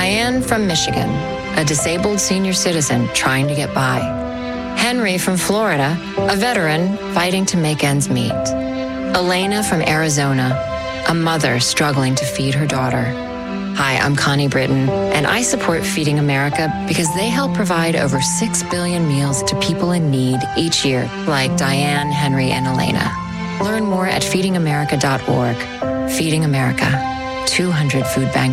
Diane from Michigan, a disabled senior citizen trying to get by. Henry from Florida, a veteran fighting to make ends meet. Elena from Arizona, a mother struggling to feed her daughter. Hi, I'm Connie Britton, and I support Feeding America because they help provide over 6 billion meals to people in need each year, like Diane, Henry, and Elena. Learn more at feedingamerica.org. Feeding America, 200 food banks.